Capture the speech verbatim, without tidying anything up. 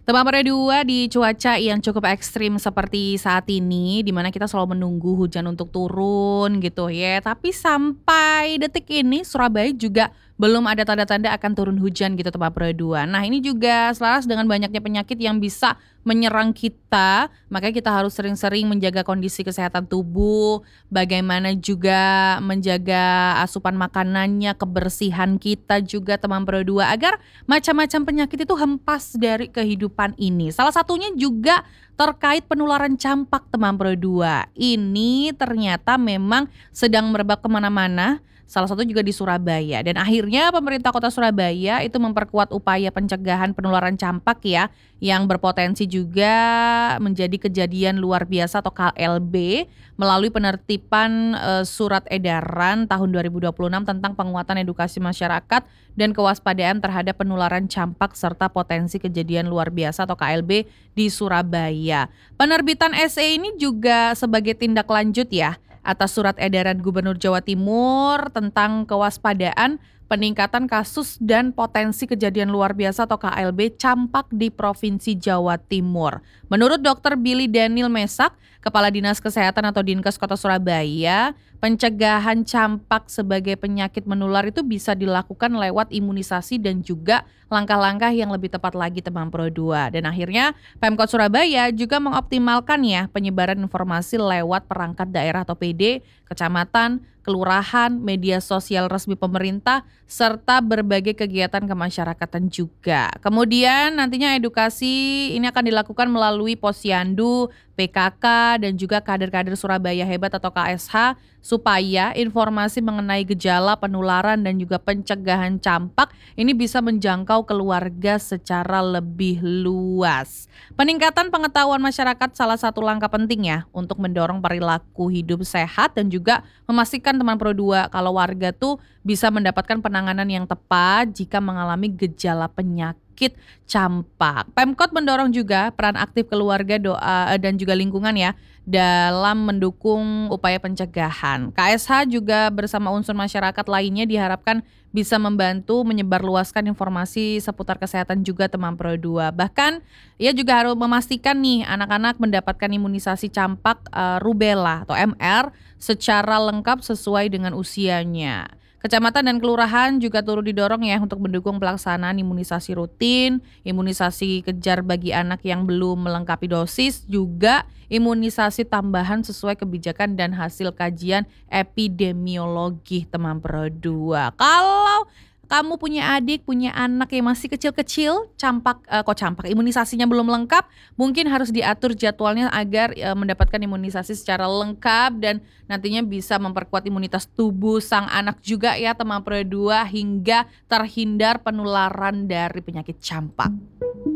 Tebak pada dua di cuaca yang cukup ekstrim seperti saat ini, di mana kita selalu menunggu hujan untuk turun gitu ya. Tapi sampai detik ini Surabaya juga belum ada tanda-tanda akan turun hujan gitu tebak pada dua. Nah ini juga selaras dengan banyaknya penyakit yang bisa menyerang kita, makanya kita harus sering-sering menjaga kondisi kesehatan tubuh, bagaimana juga menjaga asupan makanannya, kebersihan kita juga teman pada dua agar macam-macam penyakit itu hempas dari kehidupan ini. Salah satunya juga terkait penularan campak teman pro dua. Ini ternyata memang sedang merebak kemana-mana. Salah satu juga di Surabaya. Dan akhirnya pemerintah kota Surabaya itu memperkuat upaya pencegahan penularan campak ya, yang berpotensi juga menjadi kejadian luar biasa atau K L B melalui penertiban e, surat edaran tahun dua ribu dua puluh enam tentang penguatan edukasi masyarakat dan kewaspadaan terhadap penularan campak serta potensi kejadian luar biasa atau K L B di Surabaya. Penerbitan S E ini juga sebagai tindak lanjut ya atas surat edaran Gubernur Jawa Timur tentang kewaspadaan peningkatan kasus dan potensi kejadian luar biasa atau K L B campak di Provinsi Jawa Timur. Menurut dokter Billy Daniel Mesak, Kepala Dinas Kesehatan atau Dinkes Kota Surabaya, pencegahan campak sebagai penyakit menular itu bisa dilakukan lewat imunisasi dan juga langkah-langkah yang lebih tepat lagi teman pro dua. Dan akhirnya Pemkot Surabaya juga mengoptimalkan ya penyebaran informasi lewat perangkat daerah atau P D, kecamatan, kelurahan, media sosial resmi pemerintah, serta berbagai kegiatan kemasyarakatan juga. Kemudian nantinya edukasi ini akan dilakukan melalui Posyandu, P K K, dan juga kader-kader Surabaya Hebat atau K S H supaya informasi mengenai gejala penularan dan juga pencegahan campak ini bisa menjangkau keluarga secara lebih luas. Peningkatan pengetahuan masyarakat salah satu langkah penting ya untuk mendorong perilaku hidup sehat dan juga memastikan teman pro dua kalau warga tuh bisa mendapatkan penanganan yang tepat jika mengalami gejala penyakit campak. Pemkot mendorong juga peran aktif keluarga doa dan juga lingkungan ya dalam mendukung upaya pencegahan. K S H juga bersama unsur masyarakat lainnya diharapkan bisa membantu menyebarluaskan informasi seputar kesehatan juga teman pro dua. Bahkan ia juga harus memastikan nih anak-anak mendapatkan imunisasi campak uh, rubella atau M R secara lengkap sesuai dengan usianya. Kecamatan dan kelurahan juga turut didorong ya untuk mendukung pelaksanaan imunisasi rutin, imunisasi kejar bagi anak yang belum melengkapi dosis, juga imunisasi tambahan sesuai kebijakan dan hasil kajian epidemiologi teman pro dua. Kalau kamu punya adik, punya anak yang masih kecil-kecil, campak, eh, kok campak, imunisasinya belum lengkap, mungkin harus diatur jadwalnya agar eh, mendapatkan imunisasi secara lengkap dan nantinya bisa memperkuat imunitas tubuh sang anak juga ya teman pro dua hingga terhindar penularan dari penyakit campak.